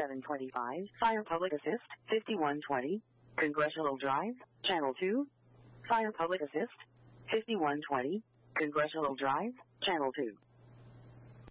725, Fire Public Assist, 5120, Congressional Drive, Channel 2. Fire Public Assist, 5120, Congressional Drive, Channel 2.